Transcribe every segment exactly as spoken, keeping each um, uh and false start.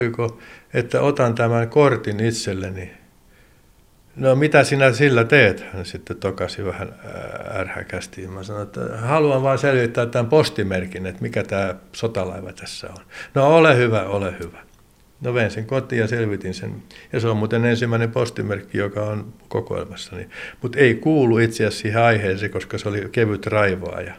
että otan tämän kortin itselleni. No mitä sinä sillä teet? Hän sitten tokasi vähän ärhäkästi. Mä sanoin, että haluan vaan selvittää tämän postimerkin, että mikä tämä sotalaiva tässä on. No ole hyvä, ole hyvä. No vein sen kotiin ja selvitin sen. Ja se on muuten ensimmäinen postimerkki, joka on kokoelmassani. Mutta ei kuulu itse asiassa siihen aiheeseen, koska se oli kevyt raivoaja.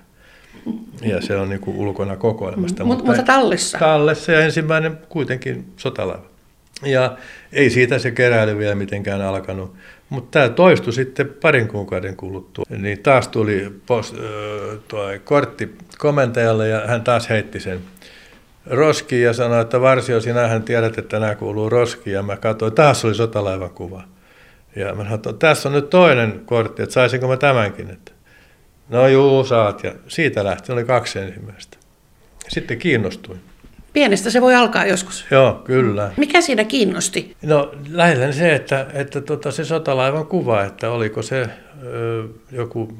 Ja se on niin kuin ulkona kokoelmasta. Mm, mutta, mutta tallessa. Tallessa ja ensimmäinen kuitenkin sotalaiva. Ja ei siitä se keräily vielä mitenkään alkanut. Mutta tämä toistui sitten parin kuukauden kuluttua. Niin taas tuli post, tuo kortti komentajalle ja hän taas heitti sen roskiin ja sanoi, että Varsio, sinähän tiedät, että nämä kuuluu roskiin. Ja mä katsoin, taas oli sotalaivan kuva. Ja mä sanoin, että tässä on nyt toinen kortti, että saisinko mä tämänkin. Että no juu, saat. Ja siitä lähti, oli kaksi ensimmäistä. Sitten kiinnostuin. Pienestä se voi alkaa joskus. Joo, kyllä. Mikä siinä kiinnosti? No lähinnä se, että, että tota, se sotalaivan kuva, että oliko se ö, joku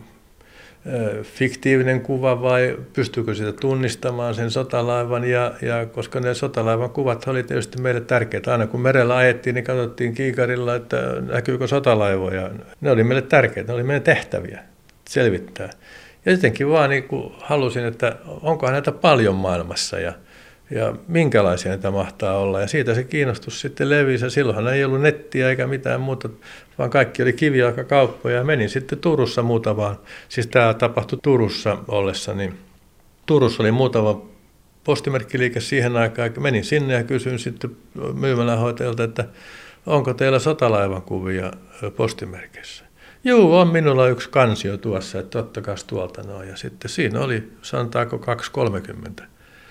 ö, fiktiivinen kuva vai pystyykö sitä tunnistamaan sen sotalaivan. Ja, ja koska ne sotalaivan kuvat oli tietysti meille tärkeitä. Aina kun merellä ajettiin, niin katsottiin kiikarilla, että näkyykö sotalaivoja. Ne oli meille tärkeitä, ne oli meidän tehtäviä selvittää. Ja jotenkin vaan niin kuin halusin, että onkohan näitä paljon maailmassa ja Ja minkälaisia näitä mahtaa olla. Ja siitä se kiinnostus sitten levisi. Silloinhan ei ollut nettiä eikä mitään muuta, vaan kaikki oli kivijalkakauppoja. Ja menin sitten Turussa muutamaan. Siis tämä tapahtui Turussa ollessa. Niin Turussa oli muutama postimerkkiliike siihen aikaan. Menin sinne ja kysyin sitten myymälähoitajalta, että onko teillä sotalaivan kuvia postimerkeissä. Juu, on minulla yksi kansio tuossa, että ottakaa tuolta noin. Ja sitten siinä oli, sanotaanko kaksi kolmekymmentä.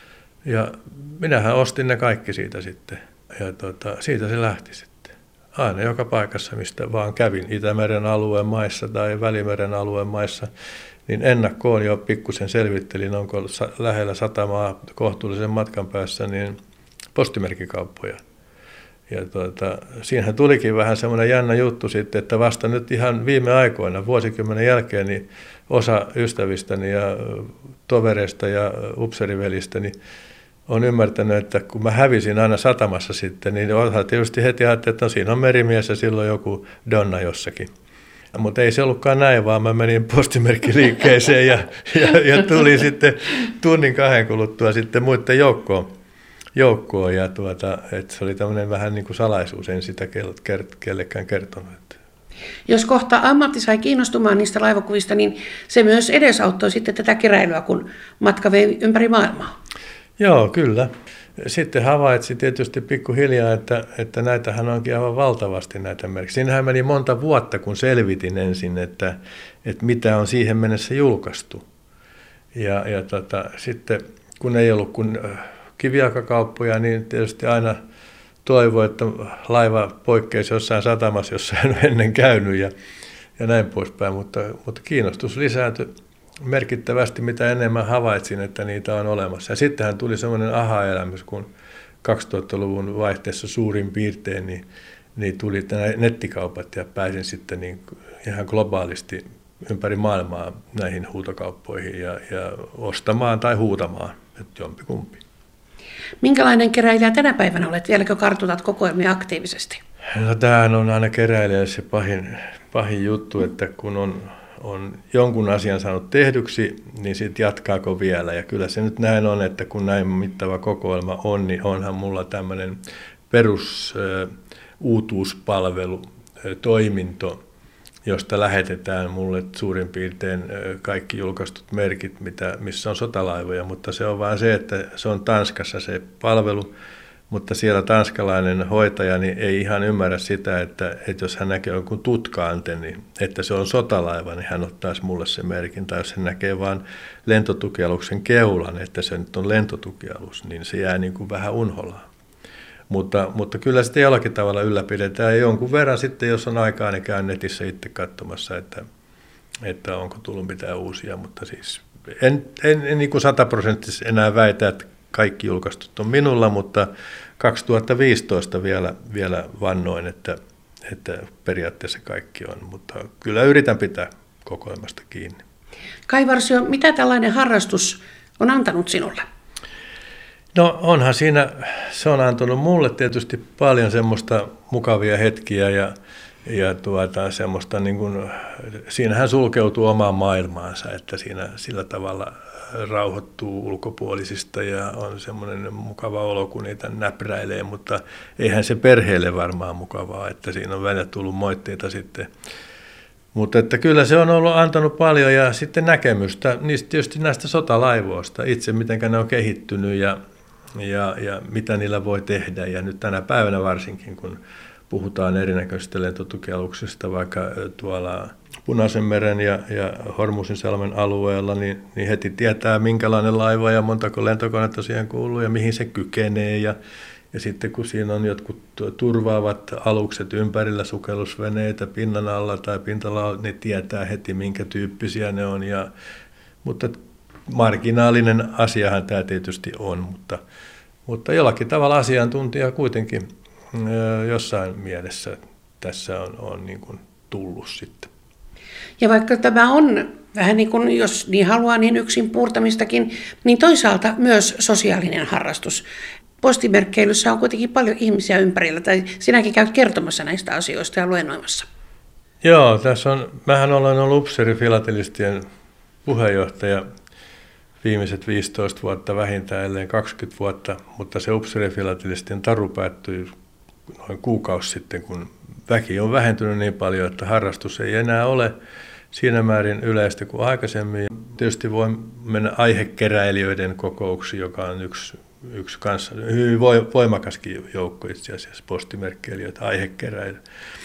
Ja minähän ostin ne kaikki siitä sitten. Ja tuota, siitä se lähti sitten. Aina joka paikassa, mistä vaan kävin, Itämeren alueen maissa tai Välimeren alueen maissa, niin ennakkoon jo pikkusen selvittelin, onko lähellä satamaa kohtuullisen matkan päässä, niin postimerkkikauppoja. Ja tuota, siinähän tulikin vähän semmoinen jännä juttu sitten, että vasta nyt ihan viime aikoina, vuosikymmenen jälkeen, niin osa ystävistäni ja tovereista ja upseerivelistäni on ymmärtänyt, että kun mä hävisin aina satamassa sitten, niin osa tietysti heti ajatteli, että no, siinä on merimies ja silloin joku donna jossakin. Mutta ei se ollutkaan näin, vaan mä menin postimerkkiliikkeeseen ja, ja, ja tuli sitten tunnin kahden kuluttua sitten muiden joukkoon. joukkoon ja tuota, että se oli tämmöinen vähän niin kuin salaisuus, en sitä kellekään kertonut. Jos kohta ammatti sai kiinnostumaan niistä laivakuvista, niin se myös edesauttoi sitten tätä keräilyä, kun matka vei ympäri maailmaa. Joo, kyllä. Sitten havaitsin tietysti pikkuhiljaa, että, että näitähän onkin aivan valtavasti näitä merkkejä. Siinähän meni monta vuotta, kun selvitin ensin, että, että mitä on siihen mennessä julkaistu. Ja, ja tota, sitten kun ei ollut kun kivijalkakauppoja, niin tietysti aina toivoi, että laiva poikkeisi jossain satamassa, jossa en ole ennen käynyt ja, ja näin poispäin. Mutta, mutta kiinnostus lisääntyi merkittävästi, mitä enemmän havaitsin, että niitä on olemassa. Ja sittenhän tuli semmoinen aha-elämys, kun kaksituhattaluvun vaihteessa suurin piirtein, niin, niin tuli nämä nettikaupat ja pääsin sitten niin ihan globaalisti ympäri maailmaa näihin huutokauppoihin ja, ja ostamaan tai huutamaan, että jompikumpi. Minkälainen keräilijä tänä päivänä olet? Vieläkö kartutat kokoelmia aktiivisesti? No, tämähän on aina keräilijä se pahin, pahin juttu, että kun on, on jonkun asian saanut tehdyksi, niin sitten jatkaako vielä. Ja kyllä se nyt näin on, että kun näin mittava kokoelma on, niin onhan mulla tämmöinen perus äh, uutuuspalvelu, äh, toiminto, josta lähetetään mulle suurin piirtein kaikki julkaistut merkit, mitä, missä on sotalaivoja, mutta se on vaan se, että se on Tanskassa se palvelu, mutta siellä tanskalainen hoitaja niin ei ihan ymmärrä sitä, että, että jos hän näkee jonkun tutka-antenni, että se on sotalaiva, niin hän ottaisi mulle se merkin, tai jos hän näkee vain lentotukialuksen keulan, että se nyt on lentotukialus, niin se jää niin kuin vähän unholaan. Mutta, mutta kyllä sitten jollakin tavalla ylläpidetään ja jonkun verran sitten, jos on aikaa, niin käyn netissä itse katsomassa, että, että onko tullut mitään uusia. Mutta siis en, en, en niin kuin sataprosenttisesti enää väitä, että kaikki julkaistut on minulla, mutta kaksituhattaviisitoista vielä, vielä vannoin, että, että periaatteessa kaikki on. Mutta kyllä yritän pitää kokoelmasta kiinni. Kai Varsio, mitä tällainen harrastus on antanut sinulle? No onhan siinä, se on antanut mulle tietysti paljon semmoista mukavia hetkiä ja, ja tuota, semmoista niin kuin, siinähän sulkeutuu omaan maailmaansa, että siinä sillä tavalla rauhoittuu ulkopuolisista ja on semmoinen mukava olo, kun niitä näpräilee, mutta eihän se perheelle varmaan mukavaa, että siinä on välillä tullut moitteita sitten. Mutta että kyllä se on ollut antanut paljon ja sitten näkemystä niistä, tietysti näistä sotalaivoista, itse miten ne on kehittynyt ja, ja, ja mitä niillä voi tehdä. Ja nyt tänä päivänä varsinkin, kun puhutaan erinäköisistä lentotukialuksista, vaikka tuolla Punaisen meren ja, ja Hormuzinsalmen alueella, niin, niin heti tietää, minkälainen laiva ja montako lentokonetta siihen kuuluu ja mihin se kykenee. Ja, ja sitten kun siinä on jotkut turvaavat alukset ympärillä, sukellusveneitä pinnan alla tai pintalla, niin tietää heti, minkä tyyppisiä ne on. Ja, mutta marginaalinen asiahan tämä tietysti on, mutta, mutta jollakin tavalla asiantuntija kuitenkin jossain mielessä tässä on, on niin kuin tullut sitten. Ja vaikka tämä on vähän niin kuin, jos niin haluaa, niin yksin puurtamistakin, niin toisaalta myös sosiaalinen harrastus. Postimerkkeilyssä on kuitenkin paljon ihmisiä ympärillä, tai sinäkin käyt kertomassa näistä asioista ja luennoimassa. Joo, tässä on, mähän olen ollut upseerifilatelistien puheenjohtaja viimeiset viisitoista vuotta vähintään, ellei kaksikymmentä vuotta, mutta se upseerifilatelistien taru päättyi noin kuukausi sitten, kun väki on vähentynyt niin paljon, että harrastus ei enää ole siinä määrin yleistä kuin aikaisemmin. Tietysti voi mennä aihekeräilijöiden kokouksiin, joka on yksi, yksi kanssa, hyvin voimakaskin joukko itse asiassa, postimerkkeilijöitä, aihekeräilijöitä.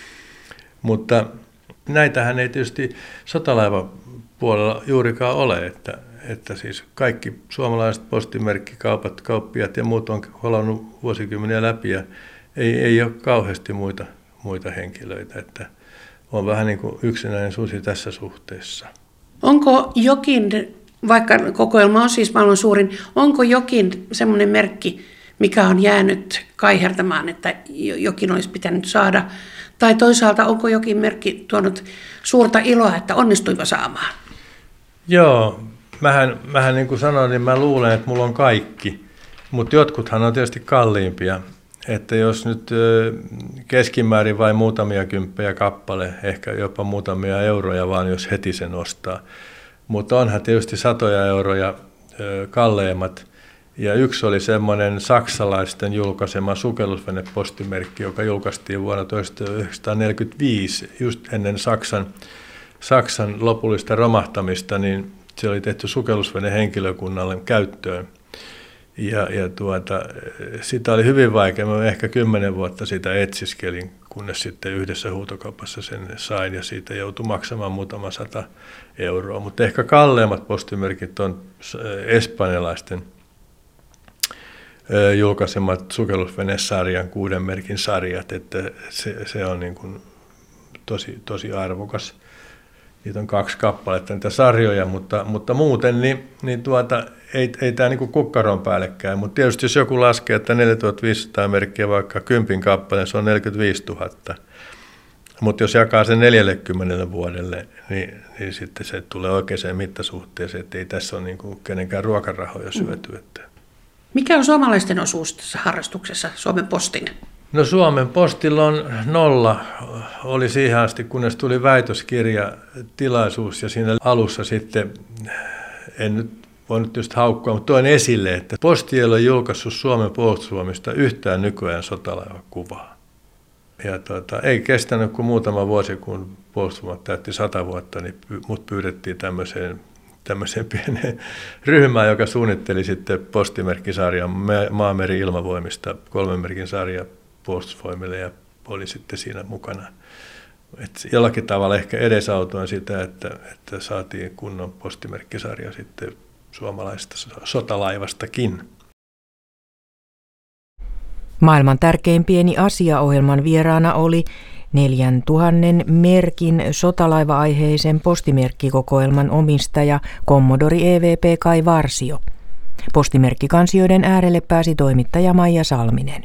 Mutta näitähän ei tietysti sotalaivapuolella juurikaan ole, että, että siis kaikki suomalaiset postimerkkikaupat, kauppiat ja muut on holannut vuosikymmeniä läpi ja ei, ei ole kauheasti muita, muita henkilöitä, että on vähän niin kuin yksinäinen susi tässä suhteessa. Onko jokin, vaikka kokoelma on siis maailman suurin, onko jokin semmoinen merkki, mikä on jäänyt kaihertamaan, että jokin olisi pitänyt saada? Tai toisaalta onko jokin merkki tuonut suurta iloa, että onnistuipa saamaan? Joo, mähän, mähän niin kuin sanoin, niin mä luulen, että mulla on kaikki, mutta jotkuthan on tietysti kalliimpia. Että jos nyt keskimäärin vain muutamia kymppejä kappale, ehkä jopa muutamia euroja vaan, jos heti sen ostaa. Mutta onhan tietysti satoja euroja kalleimmat. Ja yksi oli semmoinen saksalaisten julkaisema sukellusvenepostimerkki, joka julkaistiin vuonna tuhatyhdeksänsataaneljäkymmentäviisi, just ennen Saksan, Saksan lopullista romahtamista, niin se oli tehty sukellusvenehenkilökunnalle käyttöön. Ja, ja tuota, sitä oli hyvin vaikea. Mä ehkä kymmenen vuotta sitä etsiskelin, kunnes sitten yhdessä huutokaupassa sen sain ja siitä joutui maksamaan muutama sata euroa. Mutta ehkä kalleimmat postimerkit on espanjalaisten julkaisemat sukellusvenesarjan kuuden merkin sarjat, että se, se on niin kuin tosi, tosi arvokas. Niitä on kaksi kappaletta niitä sarjoja, mutta, mutta muuten niin, niin tuota, ei, ei tämä niin kuin kukkaron päällekään. Mutta tietysti jos joku laskee, että neljätuhattaviisisataa merkkiä vaikka kympin kappaleen, se on neljäkymmentäviisituhatta. Mutta jos jakaa sen neljäkymmentä vuodelle, niin, niin sitten se tulee oikeaan mittasuhteeseen, että ei tässä ole niin kuin kenenkään ruokarahoja syöty. Mikä on suomalaisten osuus tässä harrastuksessa, Suomen Postin? No Suomen Postilla on nolla, oli siihen asti, kunnes tuli väitöskirjatilaisuus ja siinä alussa sitten, en nyt voi nyt just haukkua, mutta toin esille, että Posti ei ole julkaissut Suomen puolustusvoimista yhtään nykyajan sotalaivakuvaa. Ja tuota, ei kestänyt kuin muutama vuosi, kun puolustusvoimat täytti sata vuotta, niin mut pyydettiin tämmöiseen, tämmöiseen pieneen ryhmään, joka suunnitteli sitten postimerkkisarjan Maameri-ilmavoimista, kolmen merkin sarja puolustusvoimille ja oli sitten siinä mukana. Et jollakin tavalla ehkä edesautoin sitä, että, että saatiin kunnon postimerkkisarja sitten suomalaisesta sotalaivastakin. Maailman tärkein pieni asia-ohjelman vieraana oli neljän tuhannen merkin sotalaiva-aiheisen postimerkkikokoelman omistaja Commodori E V P Kai Varsio. Postimerkkikansioiden äärelle pääsi toimittaja Maija Salminen.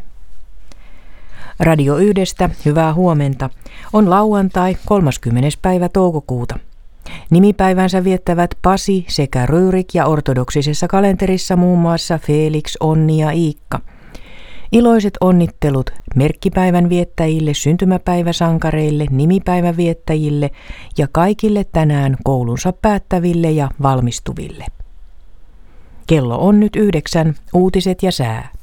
Radio Yhdestä, hyvää huomenta, on lauantai kolmaskymmenes päivä toukokuuta. Nimipäivänsä viettävät Pasi sekä Ryyrik ja ortodoksisessa kalenterissa muun muassa Felix, Onni ja Iikka. Iloiset onnittelut merkkipäivän viettäjille, syntymäpäiväsankareille, nimipäivän viettäjille ja kaikille tänään koulunsa päättäville ja valmistuville. Kello on nyt yhdeksän, uutiset ja sää.